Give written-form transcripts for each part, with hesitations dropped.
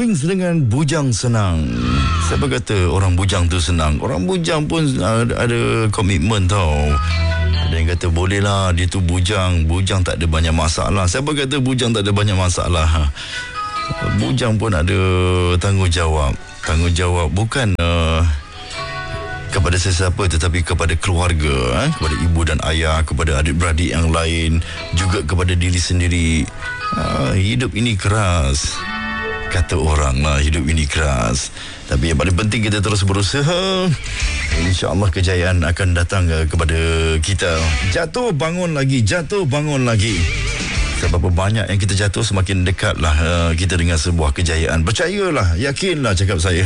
Wings dengan Bujang Senang. Siapa kata orang bujang tu senang? Orang bujang pun ada komitmen tau. Ada yang kata boleh lah, dia tu bujang tak ada banyak masalah. Siapa kata bujang tak ada banyak masalah? Bujang pun ada tanggungjawab. Tanggungjawab bukan kepada sesiapa tetapi kepada keluarga, kepada ibu dan ayah, kepada adik-beradik yang lain, juga kepada diri sendiri. Hidup ini keras, kata orang lah, hidup ini keras. Tapi yang paling penting kita terus berusaha. InsyaAllah kejayaan akan datang kepada kita. Jatuh bangun lagi, jatuh bangun lagi. Sebab banyak yang kita jatuh, semakin dekatlah kita dengan sebuah kejayaan. Percayalah, yakinlah cakap saya.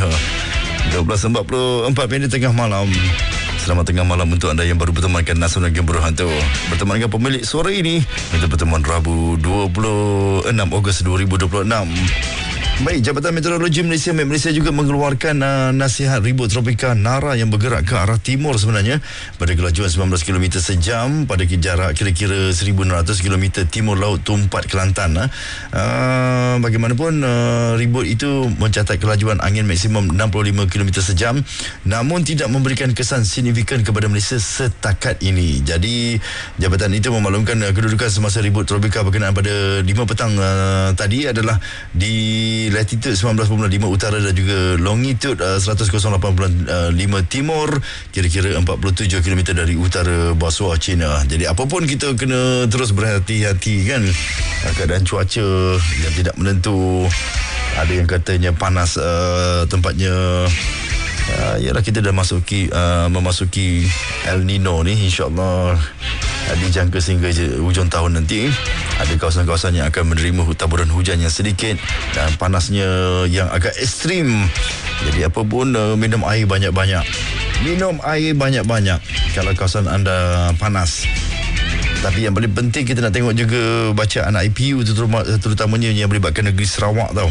12.44 tengah malam. Selamat tengah malam untuk anda yang baru bertemankan Nas dan Game Berhantu. Berteman dengan pemilik suara ini untuk pertemuan Rabu 26 Ogos 2026. Baik, Jabatan Meteorologi Malaysia Malaysia juga mengeluarkan nasihat ribut tropika Nara yang bergerak ke arah timur sebenarnya pada kelajuan 19 km sejam pada jarak kira-kira 1,600 km timur laut Tumpat Kelantan. Bagaimanapun ribut itu mencatat kelajuan angin maksimum 65 km sejam, namun tidak memberikan kesan signifikan kepada Malaysia setakat ini. Jadi jabatan itu memaklumkan kedudukan semasa ribut tropika berkenaan pada 5 petang tadi adalah di latitude 19.5 utara dan juga longitude 108.5 timur, kira-kira 47 km dari utara Basua China. Jadi apapun kita kena terus berhati-hati kan. Keadaan cuaca yang tidak menentu, ada yang katanya panas tempatnya. Yalah, kita dah memasuki El Nino ni, insyaAllah dijangka sehingga hujung tahun nanti. Ada kawasan-kawasan yang akan menerima taburan hujan yang sedikit dan panasnya yang agak ekstrim. Jadi apa pun, minum air banyak-banyak. Minum air banyak-banyak kalau kawasan anda panas. Tapi yang paling penting kita nak tengok juga bacaan IPU terutamanya yang melibatkan negeri Sarawak tau.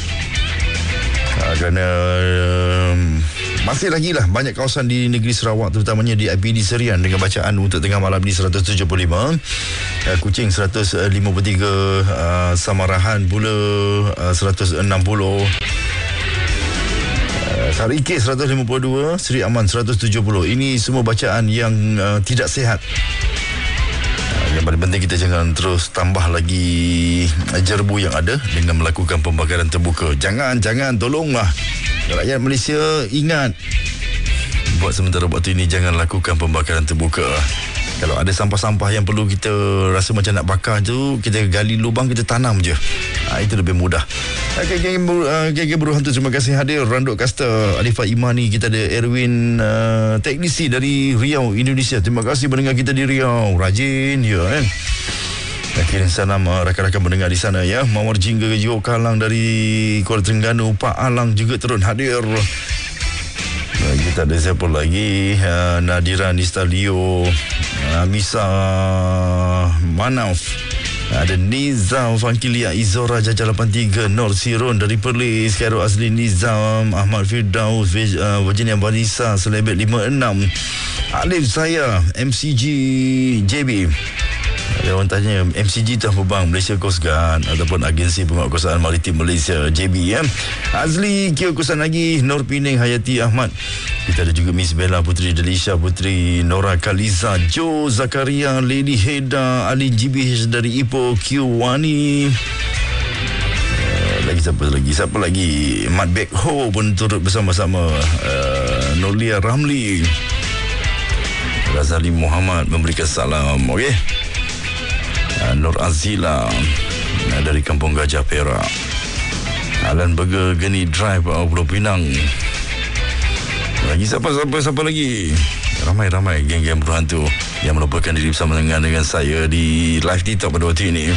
Kerana masih lagi lah banyak kawasan di negeri Sarawak, terutamanya di IPD Serian dengan bacaan untuk tengah malam ni 175, Kuching 153, Samarahan pula 160, Sarike 152, Seri Aman 170. Ini semua bacaan yang tidak sihat. Yang paling penting kita jangan terus tambah lagi jerbu yang ada dengan melakukan pembakaran terbuka. Jangan, tolonglah rakyat Malaysia, ingat, buat sementara waktu ini jangan lakukan pembakaran terbuka. Kalau ada sampah-sampah yang perlu kita rasa macam nak bakar tu, kita gali lubang, kita tanam je. Itu lebih mudah. Geng Berhantu, terima kasih hadir. Randuk Kasta, Alifah Imani, kita ada Erwin, teknisi dari Riau, Indonesia. Terima kasih mendengar kita di Riau. Rajin ya kan. Kirim salam rakan-rakan mendengar di sana ya. Mawar Jingga Jo Kalang dari Kuala Terengganu, Pak Alang juga turun hadir. Kita ada siapa lagi? Nadira Nistalio, Misa Manaf, ada Nizam Fankilia, Izora Jajah 83, Nur Sirun dari Perlis, Khairul Azli Nizam, Ahmad Firdaus, Virginia Vanessa, Selebet 56, Alif saya, MCG JB. Ada orang tanya, MCG tu apa bang? Malaysia Coast Guard ataupun Agensi Penguatkuasaan Maritim Malaysia, JB ya. Azli Kio Kusan lagi, Nur Pining, Hayati Ahmad. Kita ada juga Miss Bella Putri Delisha Putri, Nora Kaliza, Jo Zakaria, Lady Heda, Ali GBH dari Ipoh, Q Wani. Siapa lagi? Mat Bek Ho pun turut bersama-sama. Nolia Ramli, Razali Muhammad memberikan salam. Okey. Nur Azila dari Kampung Gajah Perak. Alan Burger Geni Drive Pulau Pinang. Lagi siapa lagi? Ramai geng-geng berhantu yang merupakan diri bersama dengan saya di live TikTok pada waktu ini.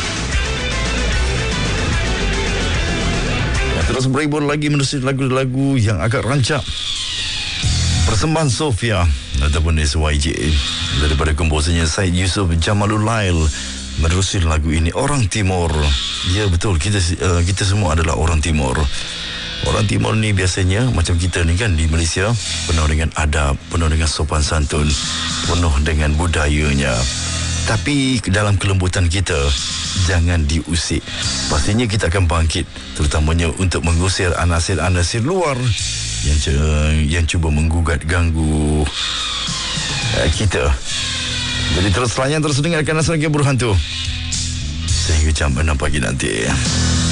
Terus berhibur lagi menerusi lagu-lagu yang agak rancak. Persembahan Sofia ataupun SYJ daripada komposernya Syed Yusof Jamalul Lail. Menerusi lagu ini, Orang Timur. Ya betul, kita semua adalah orang Timur. Orang Timur ni biasanya macam kita ni kan di Malaysia, penuh dengan adab, penuh dengan sopan santun, penuh dengan budayanya. Tapi dalam kelembutan kita, jangan diusik. Pastinya kita akan bangkit, terutamanya untuk mengusir anasir-anasir luar yang cuba menggugat ganggu kita. Jadi terus layan, terus dengarkan Asal Burhan tu sehingga jam 6 pagi nanti.